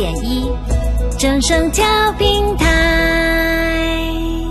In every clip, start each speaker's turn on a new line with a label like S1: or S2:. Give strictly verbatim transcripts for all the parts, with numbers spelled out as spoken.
S1: 点一，正声调频台。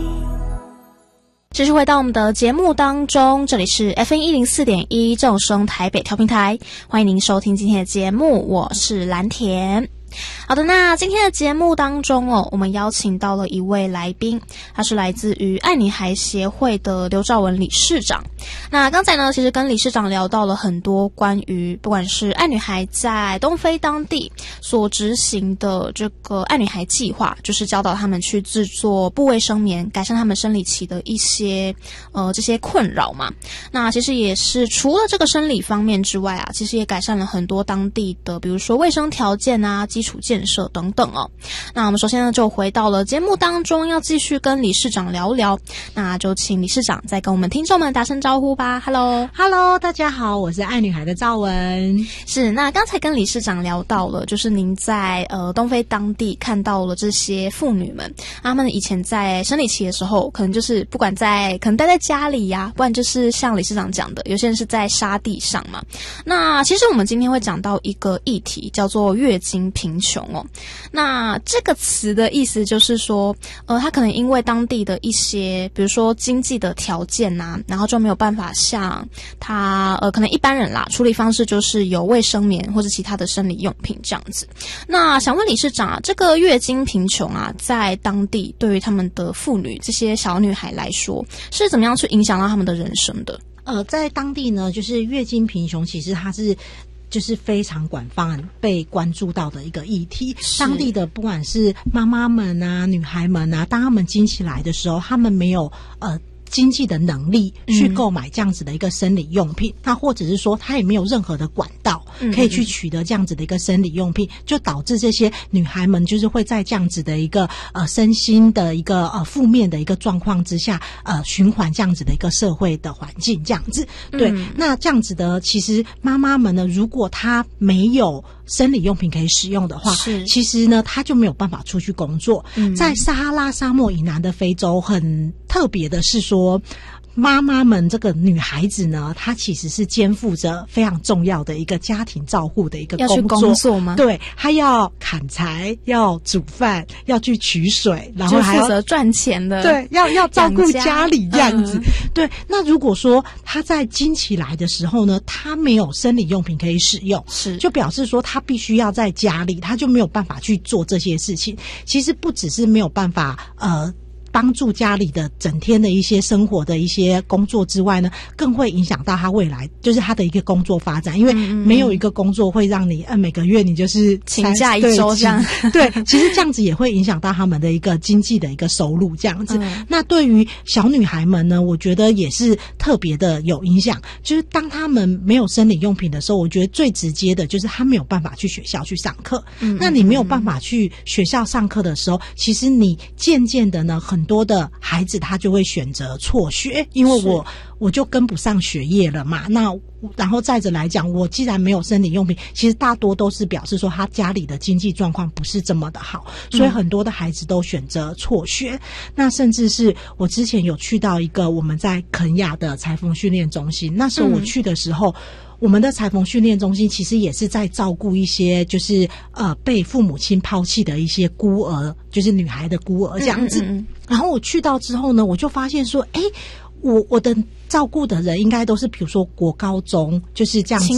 S2: 继续回到我们的节目当中，这里是 F M 一零四点一正声台北调频台，欢迎您收听今天的节目，我是蓝田。好的，那今天的节目当中哦，我们邀请到了一位来宾，他是来自于爱女孩协会的刘兆文理事长。那刚才呢，其实跟理事长聊到了很多关于不管是爱女孩在东非当地所执行的这个爱女孩计划，就是教导他们去制作布卫生棉，改善他们生理期的一些呃这些困扰嘛。那其实也是除了这个生理方面之外啊，其实也改善了很多当地的，比如说卫生条件啊、基础建设等等哦。那我们首先呢就回到了节目当中，要继续跟理事长聊聊，那就请理事长再跟我们听众们打声招呼吧。 Hello
S3: Hello 大家好，我是爱女孩的兆文。
S2: 是，那刚才跟理事长聊到了，就是您在呃东非当地看到了这些妇女们，她们以前在生理期的时候，可能就是不管在可能待在家里呀、啊，不然就是像理事长讲的，有些人是在沙地上嘛。那其实我们今天会讲到一个议题，叫做月经贫穷哦。那这个词的意思就是说，呃，他可能因为当地的一些，比如说经济的条件呐、啊，然后就没有办法像他呃，可能一般人啦，处理方式就是有卫生棉或者其他的生理用品这样子。那想问理事长啊，这个月经贫穷啊，在当地对于他们的妇女这些小女孩来说，是怎么样去影响到他们的人生的？
S3: 呃，在当地呢，就是月经贫穷，其实它是。就是非常广泛被关注到的一个议题。当地的不管是妈妈们啊、女孩们啊，当她们经期来的时候，她们没有呃经济的能力去购买这样子的一个生理用品，那、嗯、或者是说她也没有任何的管道可以去取得这样子的一个生理用品，嗯嗯就导致这些女孩们就是会在这样子的一个呃身心的一个呃负面的一个状况之下呃循环这样子的一个社会的环境这样子。对、嗯、那这样子的其实妈妈们呢，如果她没有生理用品可以使用的话，其实呢她就没有办法出去工作、嗯、在撒哈拉沙漠以南的非洲，很特别的是说妈妈们这个女孩子呢，她其实是肩负着非常重要的一个家庭照护的一个工作。要去工作吗？对，她要砍柴，要煮饭，要去取水，然后还要负责
S2: 赚钱的，
S3: 对，要要照顾家里这样子、嗯。对，那如果说她在经期来的时候呢，她没有生理用品可以使用，是就表示说她必须要在家里，她就没有办法去做这些事情。其实不只是没有办法呃。帮助家里的整天的一些生活的一些工作之外呢，更会影响到他未来就是他的一个工作发展，因为没有一个工作会让你呃每个月你就是
S2: 请假一周这样。
S3: 对，其实这样子也会影响到他们的一个经济的一个收入这样子、嗯、那对于小女孩们呢，我觉得也是特别的有影响，就是当他们没有生理用品的时候，我觉得最直接的就是他没有办法去学校去上课、嗯、那你没有办法去学校上课的时候，其实你渐渐的呢，很很多的孩子他就会选择辍学，因为我我就跟不上学业了嘛。那然后再者来讲，我既然没有生理用品，其实大多都是表示说他家里的经济状况不是这么的好，所以很多的孩子都选择辍学、嗯、那甚至是我之前有去到一个我们在肯亚的裁缝训练中心，那时候我去的时候、嗯我们的裁缝训练中心其实也是在照顾一些就是呃被父母亲抛弃的一些孤儿，就是女孩的孤儿这样子。嗯嗯嗯然后我去到之后呢，我就发现说，诶，我我的照顾的人应该都是比如说国高中就是这样子